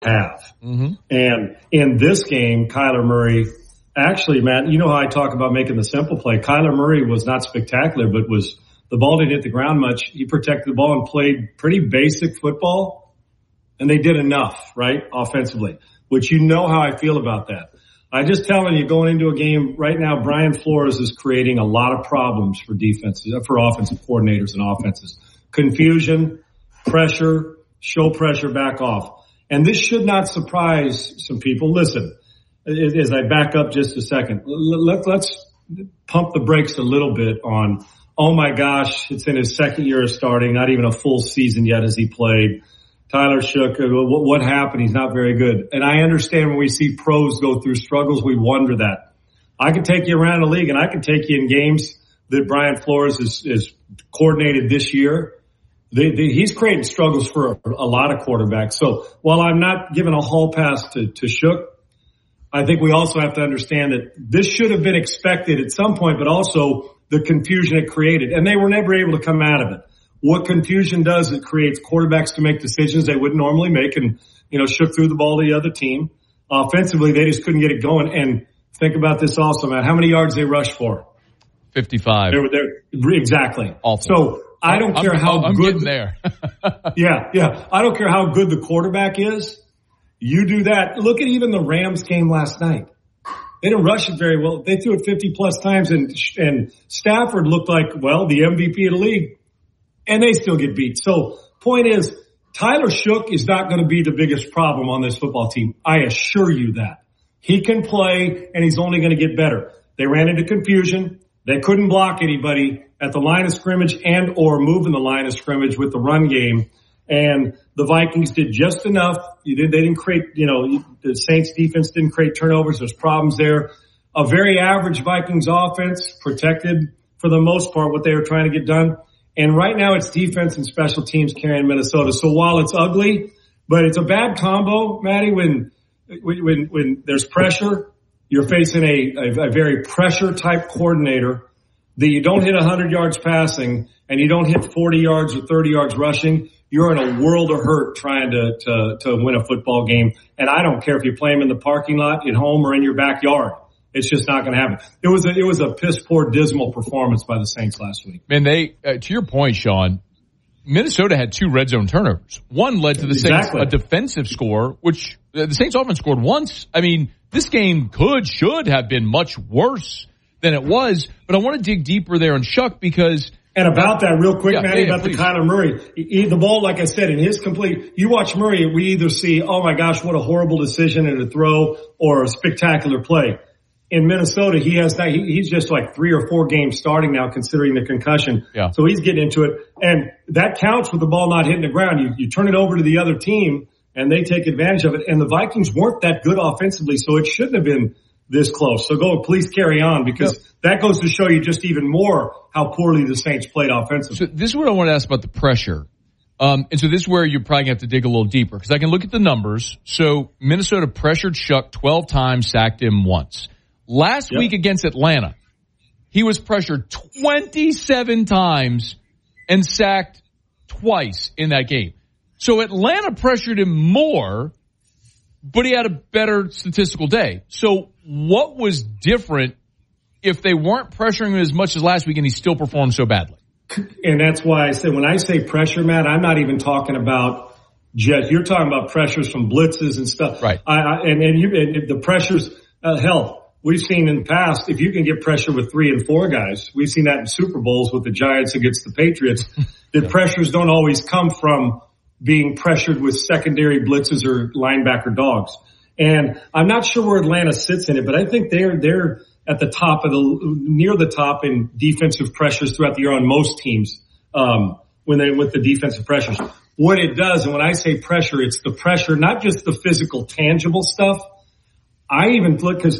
have. Mm-hmm. And in this game, Kyler Murray, actually, Matt, you know how I talk about making the simple play. Kyler Murray was not spectacular, but the ball didn't hit the ground much. He protected the ball and played pretty basic football, and they did enough, right, offensively, which you know how I feel about that. I'm just telling you, going into a game right now, Brian Flores is creating a lot of problems for defenses, for offensive coordinators and offenses. Confusion, pressure, show pressure, back off. And this should not surprise some people. Listen, as I back up just a second, let's pump the brakes a little bit on, oh my gosh, it's in his second year of starting, not even a full season yet as he played. Tyler Shough, what happened? He's not very good. And I understand when we see pros go through struggles, we wonder that. I can take you around the league and I can take you in games that Brian Flores is coordinated this year. He's creating struggles for a lot of quarterbacks. So while I'm not giving a hall pass to Shough, I think we also have to understand that this should have been expected at some point, but also the confusion it created. And they were never able to come out of it. What confusion does, it creates quarterbacks to make decisions they wouldn't normally make. And, Shough threw the ball to the other team. Offensively, they just couldn't get it going. And think about this also, Matt. How many yards they rushed for? 55. Exactly. Awful. So I don't care how I'm good. Getting there. Yeah. I don't care how good the quarterback is. You do that. Look at even the Rams game last night. They didn't rush it very well. They threw it 50 plus times and Stafford looked like, the MVP of the league. And they still get beat. So point is, Tyler Shough is not going to be the biggest problem on this football team. I assure you that. He can play and he's only going to get better. They ran into confusion. They couldn't block anybody at the line of scrimmage and or move in the line of scrimmage with the run game. And the Vikings did just enough. They didn't create, the Saints defense didn't create turnovers. There's problems there. A very average Vikings offense protected for the most part what they were trying to get done. And right now it's defense and special teams carrying Minnesota. So while it's ugly, but it's a bad combo, Matty, when there's pressure, you're facing a very pressure type coordinator that you don't hit 100 yards passing and you don't hit 40 yards or 30 yards rushing. You're in a world of hurt trying to win a football game. And I don't care if you play them in the parking lot, at home, or in your backyard. It's just not going to happen. It was a piss poor, dismal performance by the Saints last week. And they, to your point, Sean, Minnesota had 2 red zone turnovers. One led to the Saints a defensive score, which the Saints offense scored once. I mean, this game should have been much worse than it was. But I want to dig deeper there on Shough because. And about that real quick, Matty, about the Kyler Murray. The ball, like I said, in his complete, you watch Murray, we either see, oh my gosh, what a horrible decision and a throw or a spectacular play. In Minnesota, he's just like 3 or 4 games starting now considering the concussion. Yeah. So he's getting into it. And that counts with the ball not hitting the ground. You turn it over to the other team and they take advantage of it. And the Vikings weren't that good offensively, so it shouldn't have been this close. So please carry on because that goes to show you just even more how poorly the Saints played offensively. So this is what I want to ask about the pressure. And so this is where you're probably going to have to dig a little deeper because I can look at the numbers. So Minnesota pressured Shough 12 times, sacked him once. Last week against Atlanta, he was pressured 27 times and sacked twice in that game. So Atlanta pressured him more, but he had a better statistical day. So what was different if they weren't pressuring him as much as last week and he still performed so badly? And that's why I say, when I say pressure, Matt, I'm not even talking about you're talking about pressures from blitzes and stuff. Right. And the pressures, hell, we've seen in the past, if you can get pressure with 3 and 4 guys, we've seen that in Super Bowls with the Giants against the Patriots, that pressures don't always come from being pressured with secondary blitzes or linebacker dogs. And I'm not sure where Atlanta sits in it, but I think they're at the top near the top in defensive pressures throughout the year on most teams, with the defensive pressures. What it does, and when I say pressure, it's the pressure, not just the physical, tangible stuff. I even look because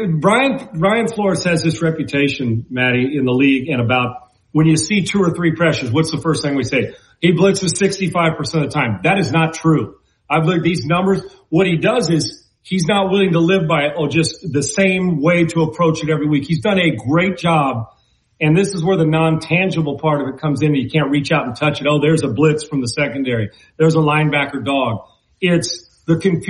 Brian Flores has this reputation, Matty, in the league, and about when you see 2 or 3 pressures, what's the first thing we say? He blitzes 65% of the time. That is not true. I've looked at these numbers. What he does is he's not willing to live by it or just the same way to approach it every week. He's done a great job. And this is where the non-tangible part of it comes in. You can't reach out and touch it. Oh, there's a blitz from the secondary. There's a linebacker dog. It's the confusion.